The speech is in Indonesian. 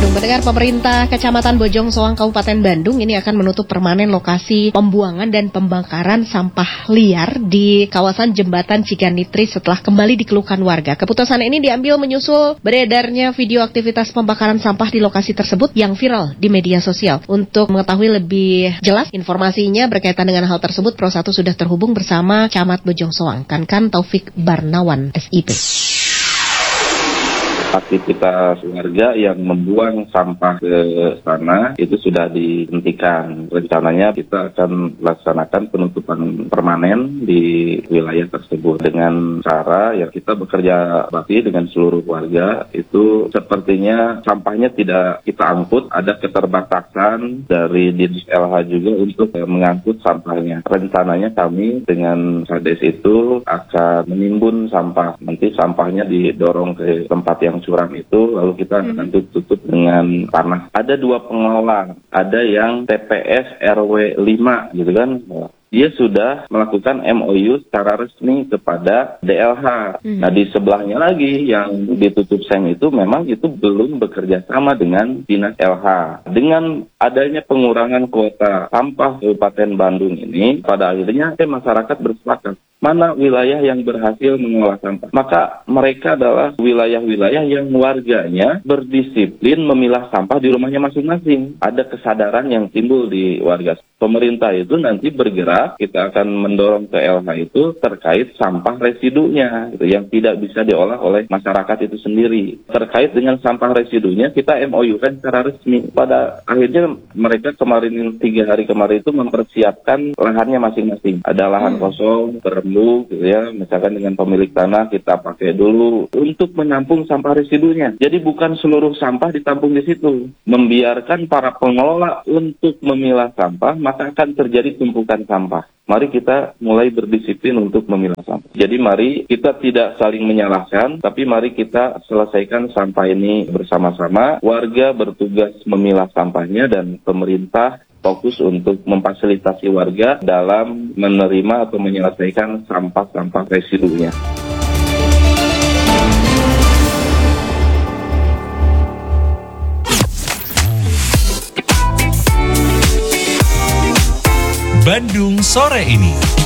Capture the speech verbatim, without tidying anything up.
siang, mendengar pemerintah Kecamatan Bojong Soang Kabupaten Bandung ini akan menutup permanen lokasi pembuangan dan pembakaran sampah liar di kawasan Jembatan Ciganitri setelah kembali dikeluhkan warga. Keputusan ini diambil menyusul beredarnya video aktivitas pembakaran sampah di lokasi tersebut yang viral di media sosial. Untuk mengetahui lebih jelas informasinya berkaitan dengan hal tersebut, Pro satu sudah terhubung bersama Camat Bojong Soang, Kankan Taufik Barnawan, S I P. Aktivitas warga yang membuang sampah ke sana itu sudah dihentikan. Rencananya kita akan laksanakan penutupan permanen di wilayah tersebut dengan cara yang kita bekerja bakti dengan seluruh warga. Itu sepertinya sampahnya tidak kita angkut, ada keterbatasan dari Dinas L H juga untuk mengangkut sampahnya. Rencananya kami dengan Kades itu akan menimbun sampah. Nanti sampahnya didorong ke tempat yang curam itu, lalu kita akan tutup dengan tanah. Ada dua pengelola, ada yang T P S R W lima gitu kan. Dia sudah melakukan M O U secara resmi kepada D L H. Hmm. Nah, di sebelahnya lagi yang ditutup seng itu memang itu belum bekerja sama dengan Dinas L H. Dengan adanya pengurangan kuota sampah Kabupaten Bandung ini, pada akhirnya eh, masyarakat bersepakat mana wilayah yang berhasil mengolah sampah. Maka mereka adalah wilayah-wilayah yang warganya berdisiplin memilah sampah di rumahnya masing-masing. Ada kesadaran yang timbul di warga. Pemerintah itu nanti bergerak, kita akan mendorong ke L H itu terkait sampah residunya gitu, yang tidak bisa diolah oleh masyarakat itu sendiri. Terkait dengan sampah residunya, kita M O U kan secara resmi. Pada akhirnya mereka kemarin, tiga hari kemarin itu mempersiapkan lahannya masing-masing. Ada lahan hmm. kosong, terembuk, gitu ya. Misalkan dengan pemilik tanah kita pakai dulu untuk menampung sampah residunya. Jadi bukan seluruh sampah ditampung di situ. Membiarkan para pengelola untuk memilah sampah, maka akan terjadi tumpukan sampah. Mari kita mulai berdisiplin untuk memilah sampah. Jadi mari kita tidak saling menyalahkan, tapi mari kita selesaikan sampah ini bersama-sama. Warga bertugas memilah sampahnya dan pemerintah fokus untuk memfasilitasi warga dalam menerima atau menyelesaikan sampah-sampah residunya. Bandung sore ini.